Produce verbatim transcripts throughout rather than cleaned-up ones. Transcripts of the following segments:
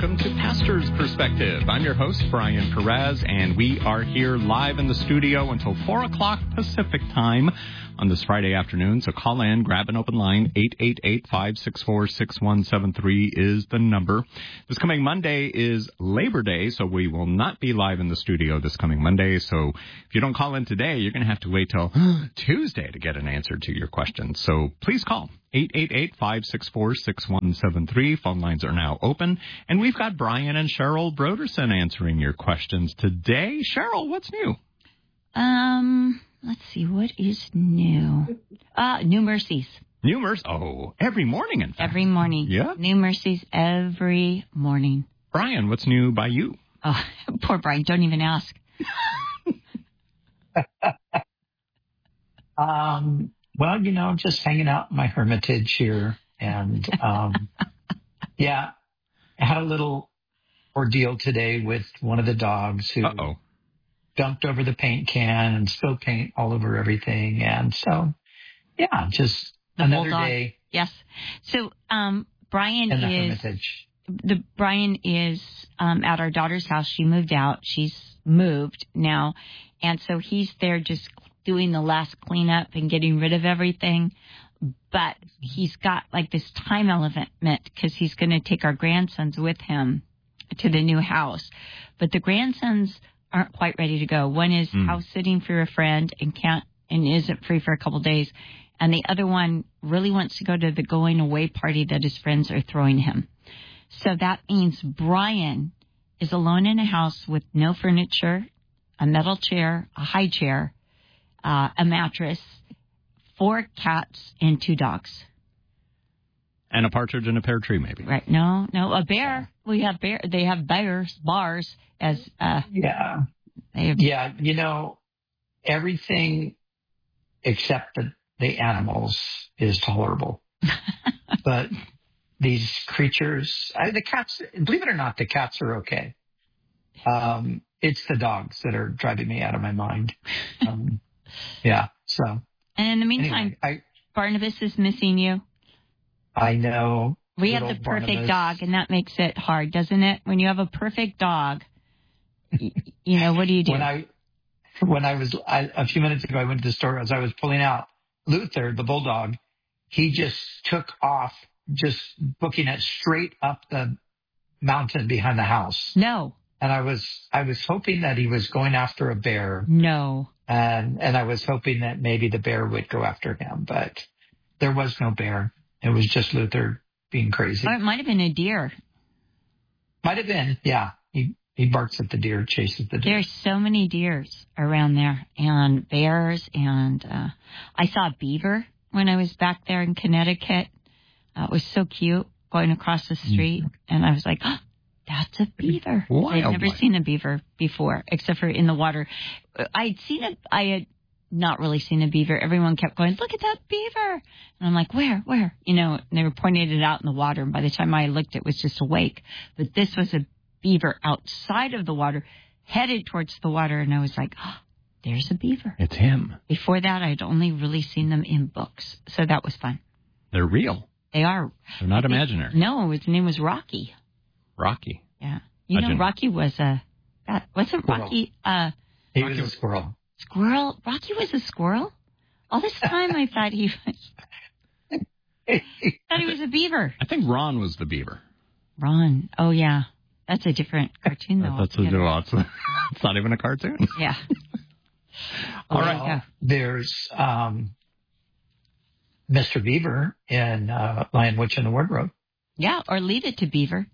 welcome to Pastor's Perspective. I'm your host, Brian Perez, and we are here live in the studio until four o'clock Pacific time on this Friday afternoon. So call in, grab an open line. eight eight eight, five six four, six one seven three is the number. This coming Monday is Labor Day, so we will not be live in the studio this coming Monday. So if you don't call in today, you're going to have to wait till Tuesday to get an answer to your question. So please call. eight eight eight, five six four, six one seven three. Phone lines are now open. And we've got Brian and Cheryl Broderson answering your questions today. Cheryl, what's new? Um, let's see. What is new? Uh, New Mercies. New Mercies. Oh, every morning, in fact. Every morning. Yeah. New Mercies every morning. Brian, what's new by you? Oh, poor Brian. Don't even ask. um... Well, you know, just hanging out in my hermitage here. And, um, yeah, I had a little ordeal today with one of the dogs who Uh-oh. dumped over the paint can and spilled paint all over everything. And so, yeah, just the another bulldog. day. Yes. So, um, Brian in the is, hermitage. the Brian is, um, at our daughter's house. She moved out. She's moved now. And so he's there just doing the last cleanup and getting rid of everything. But he's got like this time element because he's going to take our grandsons with him to the new house. But the grandsons aren't quite ready to go. One is mm. house sitting for a friend and can't and isn't free for a couple of days. And the other one really wants to go to the going away party that his friends are throwing him. So that means Brian is alone in a house with no furniture, a metal chair, a high chair, Uh, a mattress, four cats, and two dogs. And a partridge in a pear tree, maybe. Right. No, no, a bear. We have bear. They have bears, bars as. Uh, yeah. They have, yeah. You know, everything except the, the animals is tolerable. But these creatures, I, the cats, believe it or not, the cats are okay. Um, it's the dogs that are driving me out of my mind. Um, Yeah, so. And in the meantime, anyway, I, Barnabas is missing you. I know. We have the perfect Barnabas. dog, and that makes it hard, doesn't it? When you have a perfect dog, you, you know, what do you do? When I, when I was, I, a few minutes ago, I went to the store as I was pulling out Luther, the bulldog. He just took off, just booking it straight up the mountain behind the house. No. And I was, I was hoping that he was going after a bear. No. And and I was hoping that maybe the bear would go after him, but there was no bear. It was just Luther being crazy. Or it might have been a deer. Might have been, yeah. He he barks at the deer, chases the deer. There's so many deers around there, and bears, and uh, I saw a beaver when I was back there in Connecticut. Uh, it was so cute going across the street, mm-hmm. and I was like, oh, that's a beaver. Wild I'd never life. seen a beaver before, except for in the water. I'd seen it. I had not really seen a beaver. Everyone kept going, look at that beaver. And I'm like, where, where? You know, and they were pointing it out in the water. And by the time I looked, it was just awake. But this was a beaver outside of the water, headed towards the water. And I was like, oh, there's a beaver. It's him. Before that, I'd only really seen them in books. So that was fun. They're real. They are. They're not imaginary. No, his name was Rocky. Rocky. Yeah. You Legend. know, Rocky was a, that, wasn't Squirrel. Rocky, uh, He Rocky was a squirrel. Squirrel? Rocky was a squirrel? All this time I thought he was, thought he was a beaver. I think Ron was the beaver. Ron. Oh, yeah. That's a different cartoon, though. That's a, well, it's, it's not even a cartoon. Yeah. All well, right. Yeah. There's um, Mister Beaver in uh, Lion, Witch, and the Wardrobe. Yeah, or Leave It to Beaver.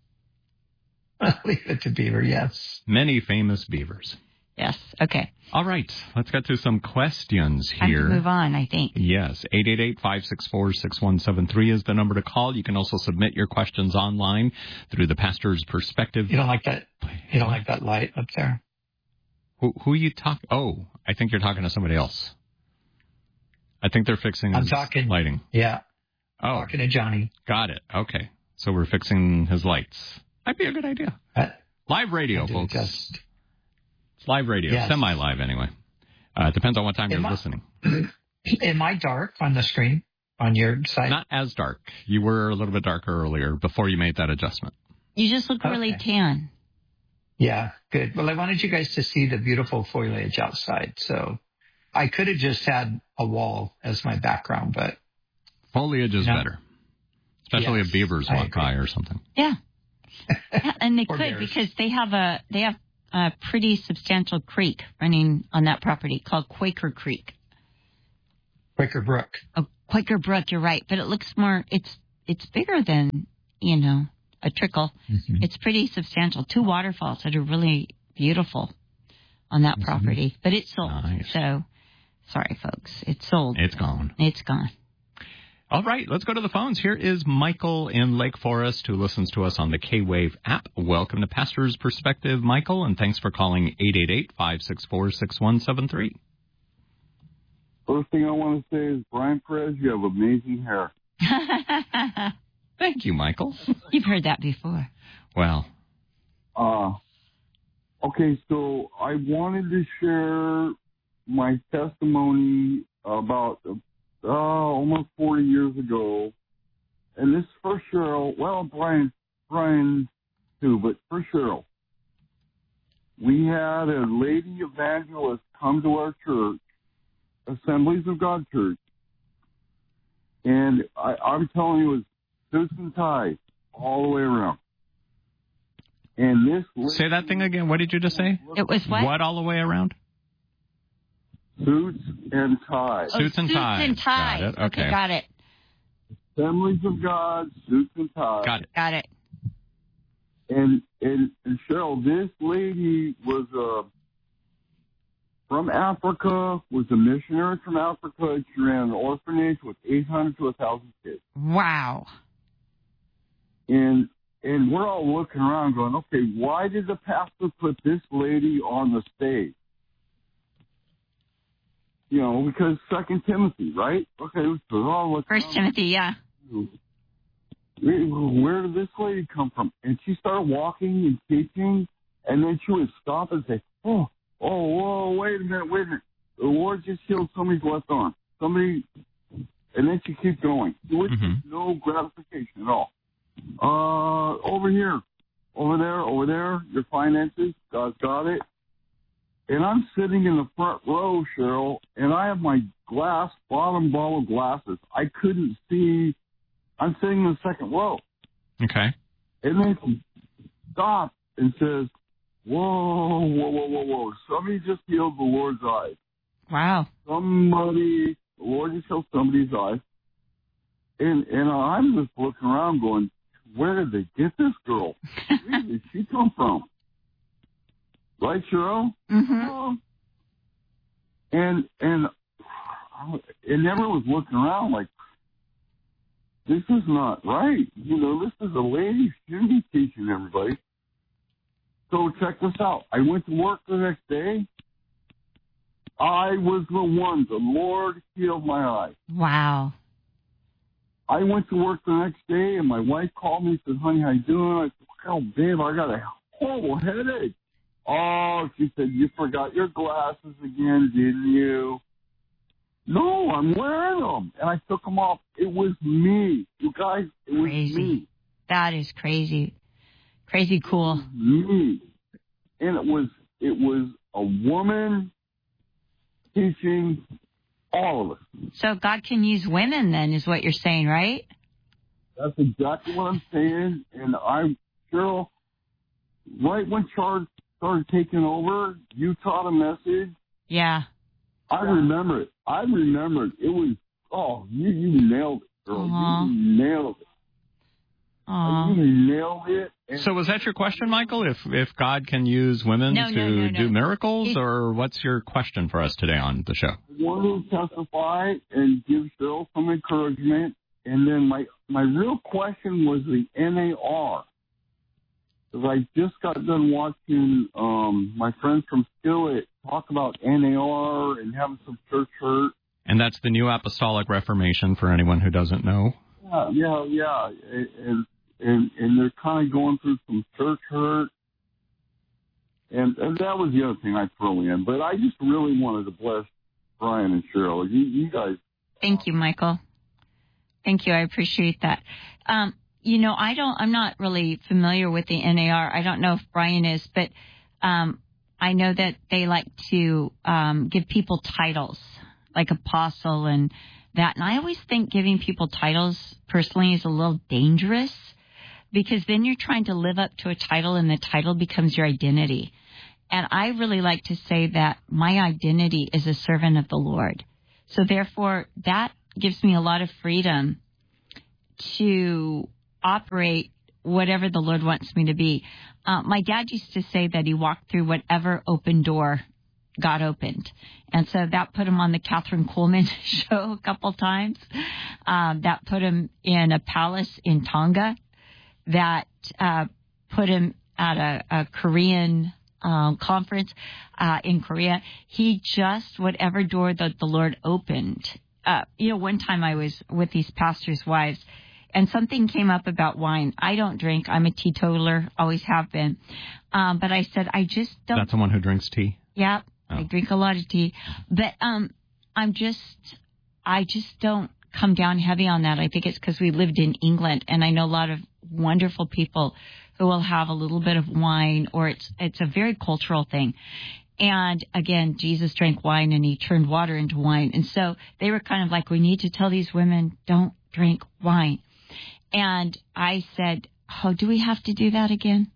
Leave it to Beaver, yes. Many famous beavers. Yes. Okay. All right. Let's get to some questions Time here. to move on, I think. Yes. eight eight eight, five six four, six one seven three is the number to call. You can also submit your questions online through the Pastor's Perspective. You don't like that? You don't like that light up there? Who, who you talk? Oh, I think you're talking to somebody else. I think they're fixing I'm his talking, lighting. Yeah. Oh, Talking to Johnny. got it. Okay. So we're fixing his lights. Might be a good idea. Uh, Live radio, I do folks. Just, It's live radio, yes. semi-live anyway. Uh, it depends on what time Am you're I- listening. am I dark on the screen? On your side? Not as dark. You were a little bit darker earlier before you made that adjustment. You just look really Okay. tan. Yeah, good. Well, I wanted you guys to see the beautiful foliage outside. So I could have just had a wall as my background, but Foliage is No. better. Especially Yes, if beavers I walk agree. by or something. Yeah. Yeah, and they Or could bears. because they have a they have a pretty substantial creek running on that property called Quaker Creek. Quaker Brook. Oh, Quaker Brook, you're right, but it looks more. It's it's bigger than you know a trickle. Mm-hmm. It's pretty substantial. Two waterfalls that are really beautiful on that Mhm. property, but it's sold. Nice. So sorry, folks, it's sold. It's gone. It's gone. All right, let's go to the phones. Here is Michael in Lake Forest who listens to us on the K-Wave app. Welcome to Pastor's Perspective, Michael, and thanks for calling eight eight eight, five six four, six one seven three. First thing I want to say is, Brian Perez, you have amazing hair. Thank you, Michael. You've heard that before. Well, Uh, okay, so I wanted to share my testimony about uh, almost forty years ago. And this is for Cheryl. Well, Brian, Brian too, but for Cheryl. We had a lady evangelist come to our church, Assemblies of God Church. And I, I'm telling you, it was suits and ties all the way around. And this lady, say that thing again. What did you just say? It was what? What all the way around? suits and ties. Oh, Suits and ties. and ties. Got it. Okay. got it. Assemblies of God, suits and ties. Got it. Got it. And, and, and Cheryl, this lady was uh, from Africa, was a missionary from Africa. She ran an orphanage with eight hundred to one thousand kids. Wow. And and we're all looking around going, okay, why did the pastor put this lady on the stage? You know, because Second Timothy, right? Okay, so we're all looking First around. Timothy, yeah. Where did this lady come from? And she started walking and teaching, and then she would stop and say, oh, oh, whoa, wait a minute, wait a minute. The Lord just healed somebody's left arm. Somebody, and then she keeps going. There was Mhm. no gratification at all. Uh, over here, over there, over there, your finances, God's got it. And I'm sitting in the front row, Cheryl, and I have my glass, bottom bottle glasses. I couldn't see. I'm sitting in the second row. Okay. And then she stops and says, whoa, whoa, whoa, whoa, whoa. Somebody just healed the Lord's eyes. Wow. Somebody, the Lord just healed somebody's eyes. And, and I'm just looking around going, where did they get this girl? Where did she come from? Right, Cheryl? Mm-hmm. And, and, and everyone was looking around like, this is not right. You know, this is a lady. She shouldn't be teaching everybody. So check this out. I went to work the next day. I was the one. The Lord healed my eye. Wow. I went to work the next day, and my wife called me and said, honey, how you doing? I said, oh, babe, I got a horrible headache. Oh, she said, you forgot your glasses again, didn't you? No, I'm wearing them. And I took them off. It was me. You guys, it was Crazy. me. That is crazy. Crazy cool. Me. And it was, it was a woman teaching all of us. So God can use women then is what you're saying, right? That's exactly what I'm saying. And I, Cheryl, right when Charles started taking over, you taught a message. Yeah. I remember it. I remember it. It was, oh, you, you nailed it, girl. Aw. You nailed it. Aw. You nailed it. And So was that your question, Michael? If if God can use women No, to no, no, no. do miracles, He's- or what's your question for us today on the show? I wanted to testify and give Cheryl some encouragement. And then my, my real question was the N A R. Because I just got done watching um, my friends from Skillet talk about N A R and having some church hurt. And that's the New Apostolic Reformation for anyone who doesn't know. Yeah, yeah, yeah. And, and, and they're kind of going through some church hurt. And, and that was the other thing I throw in. But I just really wanted to bless Brian and Cheryl. You, you guys. Thank you, Michael. Thank you. I appreciate that. Um, you know, I don't, I'm not really familiar with the N A R. I don't know if Brian is, but um, I know that they like to um, give people titles, like apostle and that. And I always think giving people titles personally is a little dangerous, because then you're trying to live up to a title and the title becomes your identity. And I really like to say that my identity is a servant of the Lord. So therefore, that gives me a lot of freedom to operate whatever the Lord wants me to be. Uh, my dad used to say that he walked through whatever open door God opened. And so that put him on the Catherine Coleman show a couple times. Um, that put him in a palace in Tonga. That uh, put him at a, a Korean um, conference uh, in Korea. He just, whatever door that the Lord opened. Uh, you know, one time I was with these pastors' wives, and something came up about wine. I don't drink. I'm a teetotaler, always have been. Um, but I said, I just don't. That's someone who drinks tea? Yeah, oh. I drink a lot of tea. But um, I'm just, I just don't come down heavy on that. I think it's because we lived in England, and I know a lot of wonderful people who will have a little bit of wine, or it's it's a very cultural thing. And again, Jesus drank wine and he turned water into wine. And so they were kind of like, we need to tell these women, don't drink wine. And I said, oh, do we have to do that again?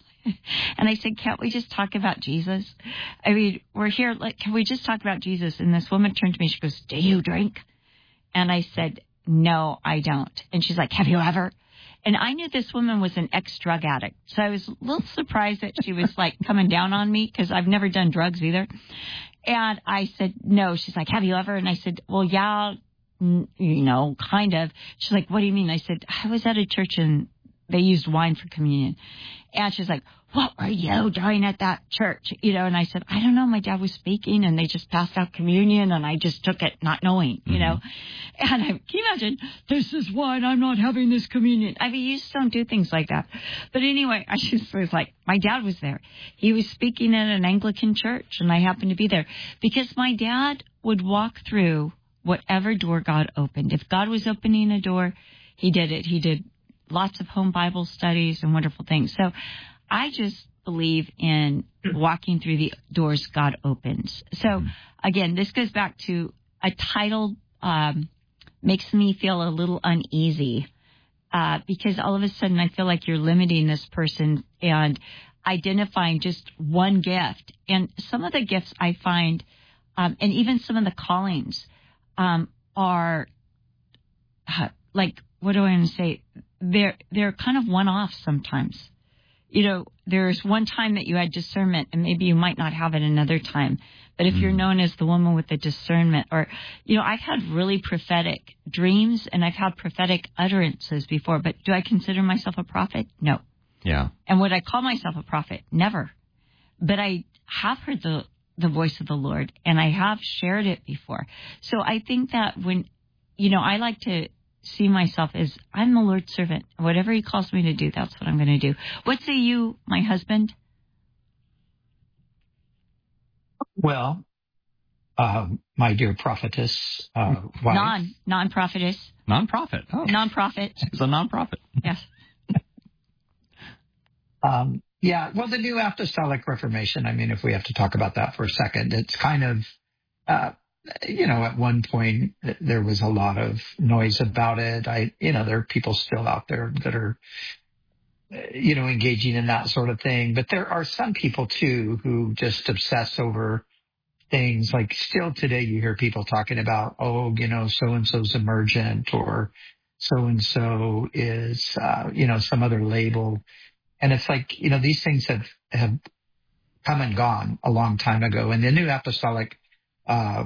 And I said, can't we just talk about Jesus? I mean, we're here, like, can we just talk about Jesus? And this woman turned to me, she goes, do you drink? And I said, no, I don't. And she's like, have you ever? And I knew this woman was an ex-drug addict. So I was a little surprised that she was like coming down on me, because I've never done drugs either. And I said, no. She's like, have you ever? And I said, well, yeah, n- you know, kind of. She's like, what do you mean? I said, I was at a church and they used wine for communion. And she's like, what were you doing at that church? You know, and I said, I don't know. My dad was speaking and they just passed out communion and I just took it not knowing, you mm-hmm. know. And I, can you imagine, this is wine, I'm not having this communion. I mean, you just don't do things like that. But anyway, I just was like, my dad was there. He was speaking at an Anglican church and I happened to be there because my dad would walk through whatever door God opened. If God was opening a door, he did it. He did lots of home Bible studies and wonderful things. So I just believe in walking through the doors God opens. So again, this goes back to a title um, makes me feel a little uneasy uh, because all of a sudden I feel like you're limiting this person and identifying just one gift. And some of the gifts I find, um, and even some of the callings um, are uh, like, what do I want to say? They're, they're kind of one-off sometimes. You know, there's one time that you had discernment and maybe you might not have it another time. But if mm. you're known as the woman with the discernment, or, you know, I've had really prophetic dreams and I've had prophetic utterances before, but do I consider myself a prophet? No. Yeah. And would I call myself a prophet? Never. But I have heard the, the voice of the Lord and I have shared it before. So I think that when, you know, I like to see myself as I'm the Lord's servant. Whatever he calls me to do, that's what I'm going to do. What say you, my husband? Well, uh, my dear prophetess, uh, wife. Non, non-prophetess. Non-prophet. Oh. Non-prophet. It's a non-prophet. Yes. um, yeah, well, the New Apostolic Reformation, I mean, if we have to talk about that for a second, it's kind of, uh, you know, at one point there was a lot of noise about it. I, you know, there are people still out there that are, you know, engaging in that sort of thing. But there are some people too who just obsess over things. Like still today you hear people talking about, oh, you know, so-and-so's emergent or so-and-so is, uh, you know, some other label. And it's like, you know, these things have, have come and gone a long time ago. And the New Apostolic, uh,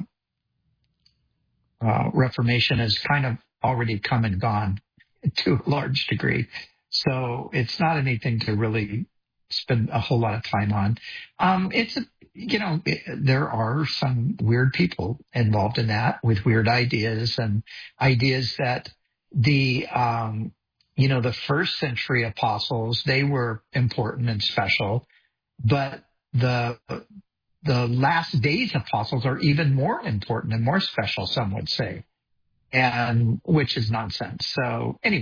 Uh, Reformation has kind of already come and gone to a large degree. So it's not anything to really spend a whole lot of time on. Um, it's, a, you know, it, there are some weird people involved in that with weird ideas and ideas that the, um, you know, the first century apostles, they were important and special, but the The last days apostles are even more important and more special, some would say, and which is nonsense. So anyway,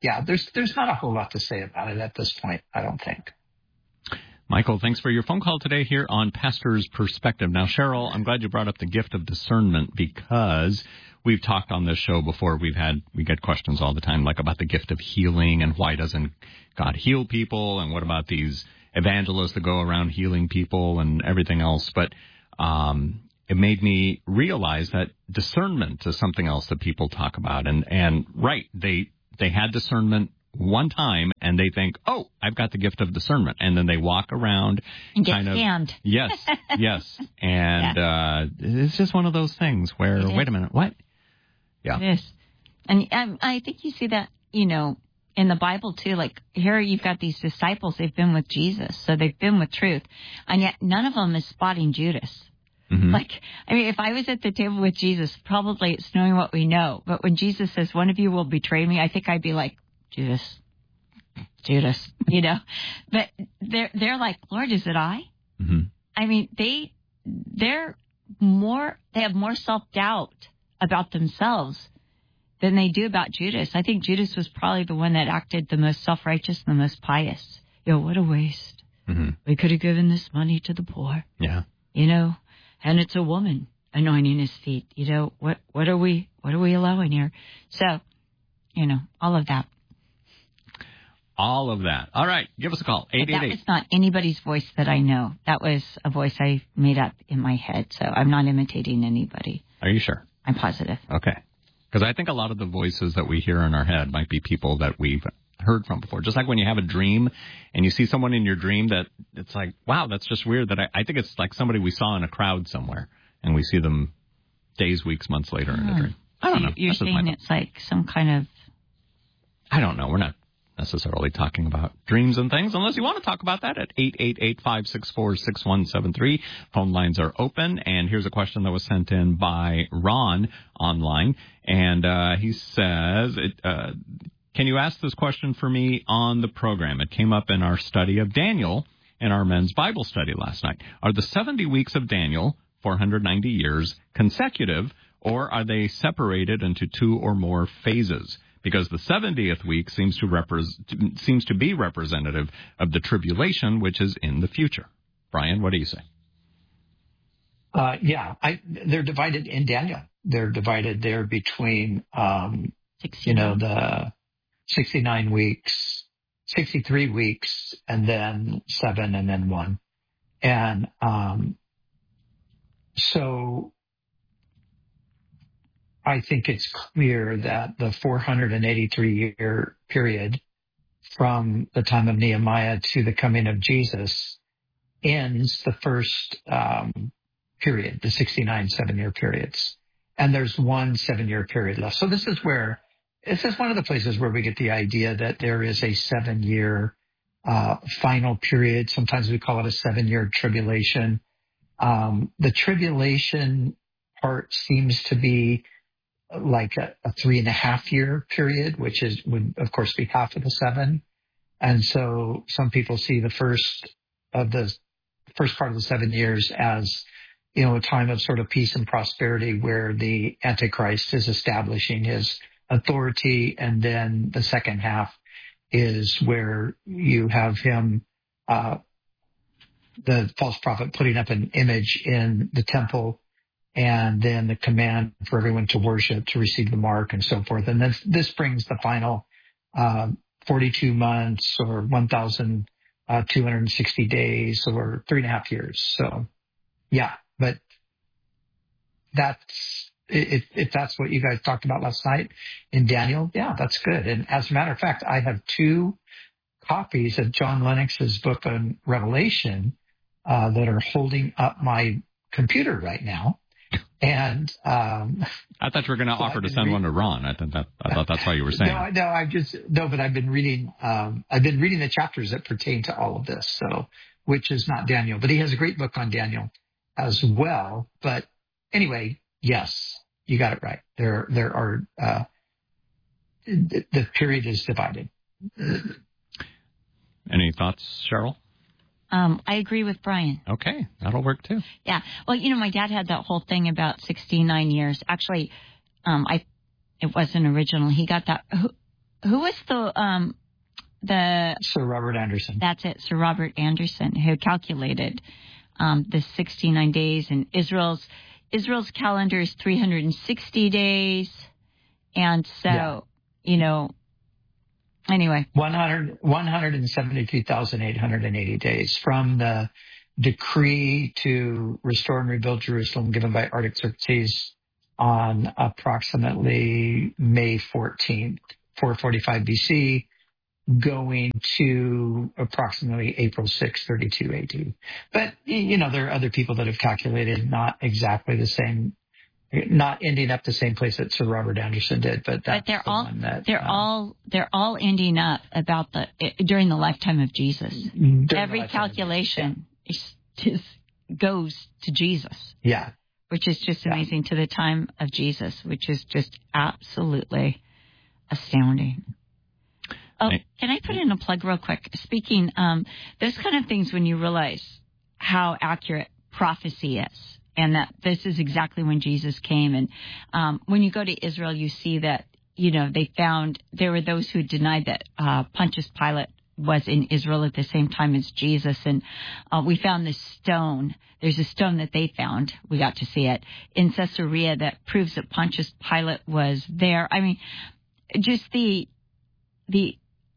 yeah, there's there's not a whole lot to say about it at this point, I don't think. Michael, thanks for your phone call today here on Pastor's Perspective. Now, Cheryl, I'm glad you brought up the gift of discernment because we've talked on this show before. We've had, we get questions all the time, like about the gift of healing and why doesn't God heal people? And what about these evangelists that go around healing people and everything else? But um, it made me realize that discernment is something else that people talk about. And, and right, they, they had discernment one time and they think, oh, I've got the gift of discernment. And then they walk around and get kind of, scammed. Yes, yes. And yeah. uh, it's just one of those things where, wait a minute, what? Yeah. It is. And um, I think you see that, you know, in the Bible too. Like here you've got these disciples, they've been with Jesus, so they've been with truth. And yet none of them is spotting Judas. Mm-hmm. Like, I mean, if I was at the table with Jesus, probably it's knowing what we know. But when Jesus says, one of you will betray me, I think I'd be like, Judas, Judas, you know, but they're, they're like, Lord, is it I? Mm-hmm. I mean, they, they're more, they have more self-doubt about themselves than they do about Judas. I think Judas was probably the one that acted the most self-righteous and the most pious. You know, what a waste. Mm-hmm. We could have given this money to the poor. Yeah. You know, and it's a woman anointing his feet. You know, what, what are we, what are we allowing here? So, you know, all of that. All of that. All right. Give us a call. eight eight eight. That was not anybody's voice that I know. That was a voice I made up in my head. So I'm not imitating anybody. Are you sure? I'm positive. Okay. Because I think a lot of the voices that we hear in our head might be people that we've heard from before. Just like when you have a dream and you see someone in your dream that it's like, wow, that's just weird. That I, I think it's like somebody we saw in a crowd somewhere and we see them days, weeks, months later in a dream. I don't so know. You're That's saying it's like some kind of... I don't know. We're not necessarily talking about dreams and things, unless you want to talk about that at eight eight eight, five six four, six one seven three. Phone lines are open, and here's a question that was sent in by Ron online, and uh, he says, it, uh, can you ask this question for me on the program? It came up in our study of Daniel in our men's Bible study last night. Are the seventy weeks of Daniel, four hundred ninety years, consecutive, or are they separated into two or more phases? Because the seventieth week seems to repre- seems to be representative of the tribulation, which is in the future. Brian, what do you say? Uh, yeah, I, they're divided in Daniel. They're divided there between, um, you know, the sixty-nine weeks, sixty-three weeks, and then seven, and then one. And um, so I think it's clear that the four hundred eighty-three year period from the time of Nehemiah to the coming of Jesus ends the first um, period, the sixty-nine seven-year periods. And there's one seven-year period left. So this is where, this is one of the places where we get the idea that there is a seven-year uh, final period. Sometimes we call it a seven-year tribulation. Um, the tribulation part seems to be like a, a three and a half year period, which is would of course be half of the seven. And so some people see the first of the first part of the seven years as, you know, a time of sort of peace and prosperity where the Antichrist is establishing his authority. And then the second half is where you have him, uh, the false prophet putting up an image in the temple, and then the command for everyone to worship, to receive the mark, and so forth. And this, this brings the final uh, forty-two months or one thousand two hundred sixty days or three and a half years. So, yeah, but that's, if, if that's what you guys talked about last night in Daniel, yeah, that's good. And as a matter of fact, I have two copies of John Lennox's book on Revelation uh, that are holding up my computer right now. And um, I thought you were going to so offer to send reading, one to Ron. I thought that I thought that's what you were saying. No, no, I just no, but I've been reading. Um, I've been reading the chapters that pertain to all of this. So, which is not Daniel, but he has a great book on Daniel as well. But anyway, yes, you got it right. There, there are uh, the, the period is divided. Any thoughts, Cheryl? Um, I agree with Brian. Okay, that'll work too. Yeah. Well, you know, my dad had that whole thing about sixty-nine years. Actually, um, I it wasn't original. He got that. Who, who was the um the Sir Robert Anderson. That's it, Sir Robert Anderson, who calculated um, the sixty-nine days, and Israel's Israel's calendar is three hundred sixty days, and so Yeah. you know. Anyway, one hundred, one hundred seventy-two thousand eight hundred eighty days from the decree to restore and rebuild Jerusalem given by Artaxerxes on approximately May fourteenth, four forty-five B C, going to approximately April sixth, thirty-two A D. But, you know, there are other people that have calculated not exactly the same, not ending up the same place that Sir Robert Anderson did, but that's but they're the all one that they're uh, all they're all ending up about the during the lifetime of Jesus. during the Every lifetime of calculation is, just goes to Jesus, Yeah. which is just Yeah. amazing, to the time of Jesus, which is just absolutely astounding. Oh, can I put in a plug real quick? Speaking, um, those kind of things when you realize how accurate prophecy is, and that this is exactly when Jesus came. And um, when you go to Israel, you see that, you know, they found there were those who denied that uh, Pontius Pilate was in Israel at the same time as Jesus. And uh, we found this stone. There's a stone that they found. We got to see it in Caesarea that proves that Pontius Pilate was there. I mean, just the the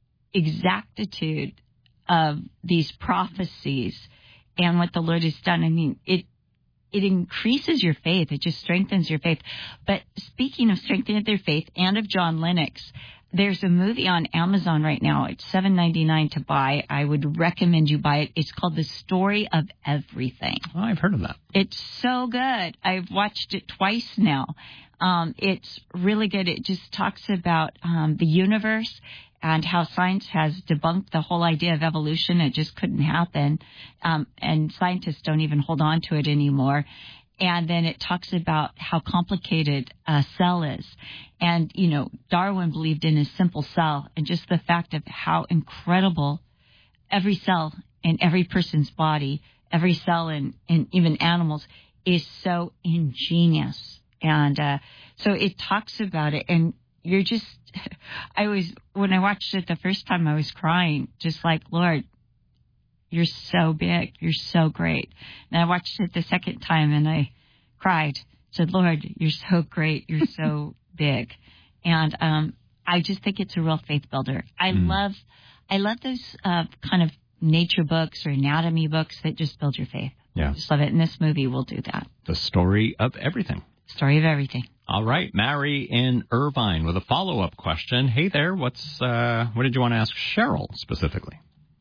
exactitude of these prophecies and what the Lord has done. I mean, it it increases your faith. It just strengthens your faith. But speaking of strengthening their faith and of John Lennox, there's a movie on Amazon right now. It's seven ninety-nine to buy. I would recommend you buy it. It's called The Story of Everything. Oh, I've heard of that. It's so good. I've watched it twice now. Um, it's really good. It just talks about um, the universe and how science has debunked the whole idea of evolution. It just couldn't happen. Um, and scientists don't even hold on to it anymore. And then it talks about how complicated a cell is. And, you know, Darwin believed in a simple cell, and just the fact of how incredible every cell in every person's body, every cell in, in even animals, is so ingenious. And uh, so it talks about it, and you're just, I was, when I watched it the first time, I was crying, just like, Lord, you're so big, you're so great. And I watched it the second time, and I cried, said, Lord, you're so great, you're so big. And um, I just think it's a real faith builder. I mm. love, I love those uh, kind of nature books or anatomy books that just build your faith. Yeah. I just love it. And this movie will do that. The Story of Everything. Story of Everything. All right, Mary in Irvine with a follow-up question. Hey there, what's uh, what did you want to ask Cheryl specifically?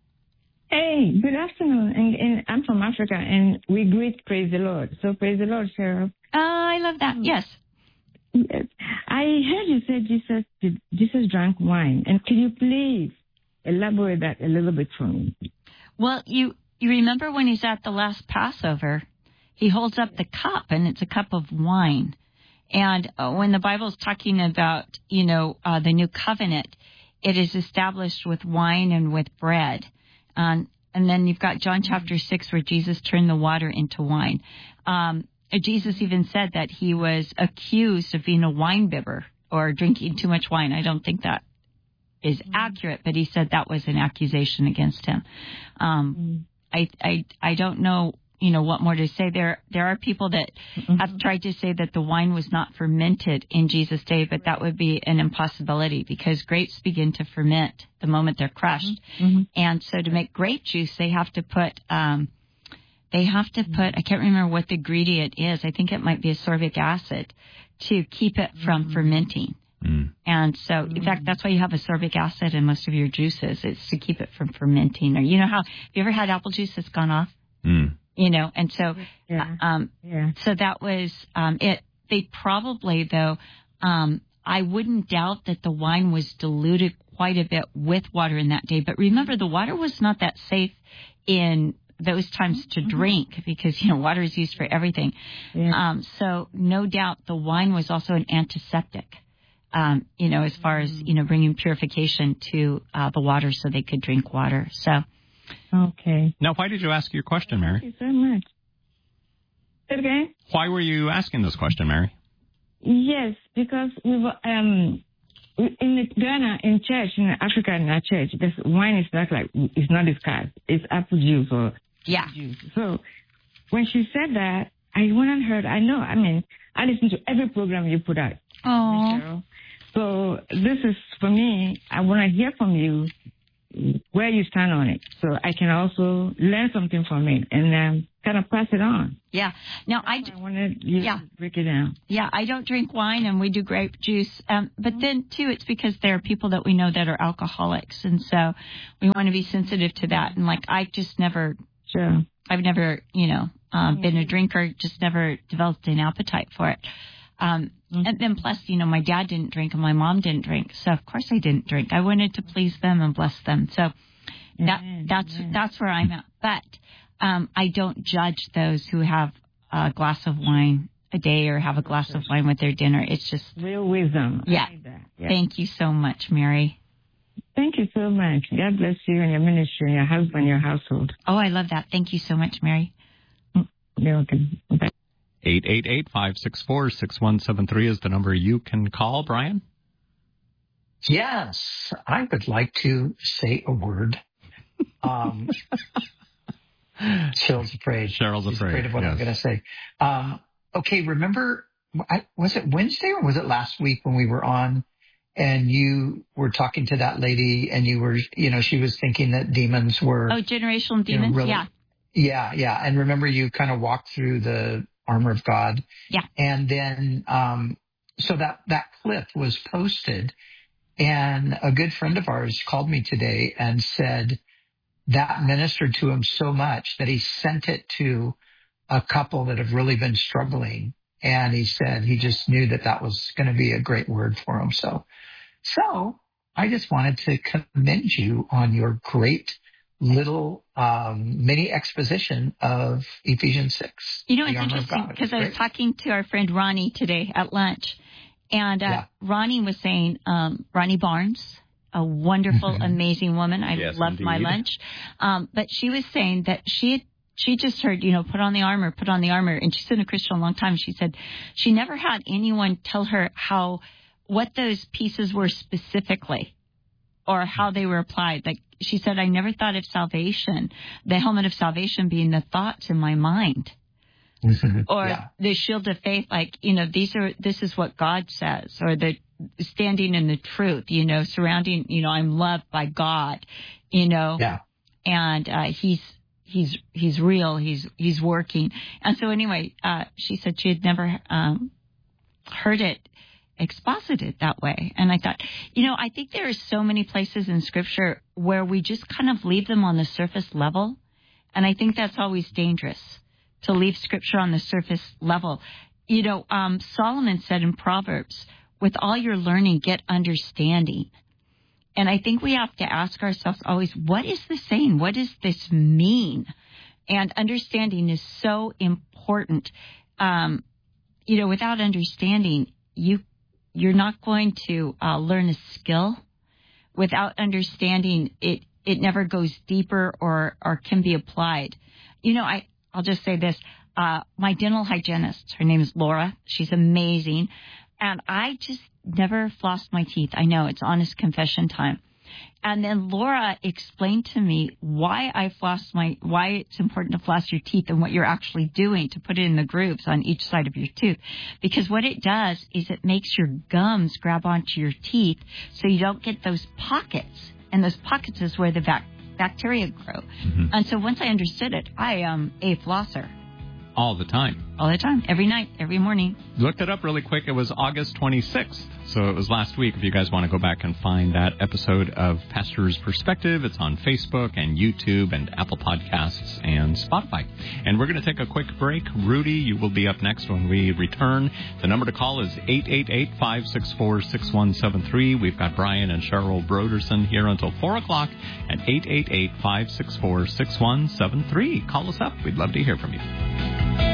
Hey, good afternoon. And, and I'm from Africa, and we greet praise the Lord. So praise the Lord, Cheryl. Oh, I love that. Yes. Yes. I heard you say Jesus did, Jesus drank wine, and can you please elaborate that a little bit for me? Well, you you remember when he's at the last Passover, he holds up the cup, and it's a cup of wine. And uh, when the Bible's talking about, you know, uh, the new covenant, it is established with wine and with bread. Um, and then you've got John chapter six, where Jesus turned the water into wine. Um, Jesus even said that he was accused of being a wine bibber or drinking too much wine. I don't think that is mm-hmm. accurate, but he said that was an accusation against him. Um, mm-hmm. I, I, I don't know, you know, what more to say. There, there are people that mm-hmm. have tried to say that the wine was not fermented in Jesus' day, but that would be an impossibility because grapes begin to ferment the moment they're crushed. Mm-hmm. And so to make grape juice, they have to put, um, they have to put, I can't remember what the ingredient is. I think it might be ascorbic acid to keep it from mm-hmm. fermenting. Mm. And so, in fact, that's why you have ascorbic acid in most of your juices. It's to keep it from fermenting. Or, you know how, have you ever had apple juice that's gone off? Mm. You know, and so, yeah. um, yeah. so that was, um, it. They probably, though, um, I wouldn't doubt that the wine was diluted quite a bit with water in that day. But remember, the water was not that safe in those times to drink because, you know, water is used for everything. Yeah. Um, so no doubt the wine was also an antiseptic, um, you know, as far as, you know, bringing purification to uh, the water so they could drink water. So. Okay. Now, why did you ask your question, Mary? Thank you so much. Say it again? Why were you asking this question, Mary? Yes, because we were, um, in Ghana, in church, in Africa, in our church, this wine is not like, it's not discussed. It's apple juice or yeah. juice. So when she said that, I went and heard, I know, I mean, I listen to every program you put out. Oh. So this is, for me, I want to hear from you where you stand on it, so I can also learn something from it and um, kind of pass it on. Yeah. Now I, d- I wanted you yeah. to break it down. Yeah, I don't drink wine, and we do grape juice. Um, but then too, it's because there are people that we know that are alcoholics, and so we want to be sensitive to that. And like, I just never, sure, I've never, you know, um, been a drinker, just never developed an appetite for it. Um, mm-hmm. And then plus, you know, my dad didn't drink and my mom didn't drink. So of course I didn't drink. I wanted to please them and bless them. So that, mm-hmm. that's, mm-hmm. that's where I'm at. But, um, I don't judge those who have a glass of wine a day or have a glass of wine with their dinner. It's just real wisdom. Yeah. I like that. Yeah. Thank you so much, Mary. Thank you so much. God bless you and your ministry and your husband and your household. Oh, I love that. Thank you so much, Mary. You're welcome. Bye. eight eight eight, five six four, six one seven three is the number you can call, Brian. Yes, I would like to say a word. Um, Cheryl's afraid. Cheryl's She's afraid. afraid of what yes. I'm going to say. Um, okay, remember, I, was it Wednesday or was it last week when we were on and you were talking to that lady and you were, you know, she was thinking that demons were. Oh, generational demons? You know, really, yeah. Yeah, yeah. And remember you kind of walked through the armor of God. Yeah. And then, um, so that, that clip was posted and a good friend of ours called me today and said that ministered to him so much that he sent it to a couple that have really been struggling. And he said he just knew that that was going to be a great word for him. So, so I just wanted to commend you on your great little um, mini exposition of Ephesians six. You know, it's interesting because I was talking to our friend Ronnie today at lunch, and uh, yeah. Ronnie was saying, um, Ronnie Barnes, a wonderful, amazing woman. I yes, loved indeed. my lunch. Um, but she was saying that she had, she just heard, you know, put on the armor, put on the armor. And she's been a Christian a long time. She said she never had anyone tell her how, what those pieces were specifically or how they were applied. Like she said, I never thought of salvation, the helmet of salvation being the thoughts in my mind. Or yeah. the shield of faith, like, you know, these are, this is what God says, or the standing in the truth, you know, surrounding, you know, I'm loved by God, you know, yeah. and, uh, he's, he's, he's real, he's, he's working. And so anyway, uh, she said she had never, um, heard it exposited that way. And I thought, you know, I think there are so many places in scripture where we just kind of leave them on the surface level. And I think that's always dangerous, to leave scripture on the surface level. You know, um, Solomon said in Proverbs, with all your learning, get understanding. And I think we have to ask ourselves always, what is this saying? What does this mean? And understanding is so important. Um, you know, without understanding, you, you're not going to uh, learn a skill. Without understanding, it, it never goes deeper or, or can be applied. You know, I, I'll just say this. Uh, my dental hygienist, her name is Laura. She's amazing. And I just never flossed my teeth. I know, it's honest confession time. And then Laura explained to me why I floss my, why it's important to floss your teeth and what you're actually doing to put it in the grooves on each side of your tooth. Because what it does is it makes your gums grab onto your teeth so you don't get those pockets. And those pockets is where the bac- bacteria grow. Mm-hmm. And so once I understood it, I am a flosser. All the time. All the time. Every night. Every morning. Looked it up really quick. It was August twenty-sixth. So it was last week. If you guys want to go back and find that episode of Pastor's Perspective, it's on Facebook and YouTube and Apple Podcasts and Spotify. And we're going to take a quick break. Rudy, you will be up next when we return. The number to call is eight eight eight, five six four, six one seven three. We've got Brian and Cheryl Broderson here until four o'clock at eight eight eight, five six four, six one seven three. Call us up. We'd love to hear from you.